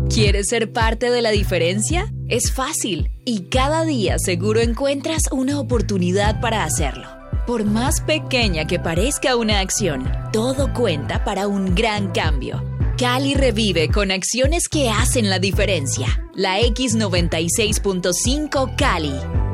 ¿Quieres ser parte de la diferencia? Es fácil y cada día seguro encuentras una oportunidad para hacerlo. Por más pequeña que parezca una acción, todo cuenta para un gran cambio. Cali revive con acciones que hacen la diferencia. La X96.5 Cali.